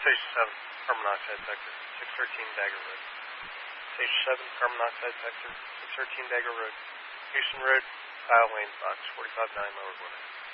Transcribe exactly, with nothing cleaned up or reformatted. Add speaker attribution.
Speaker 1: Station seven, carbon monoxide sector, six thirteen Dagger Road. Station seven, carbon monoxide sector, six thirteen Dagger Road. Houston Road, Kyle Lane, box forty-five nine, Lower Gwinnett.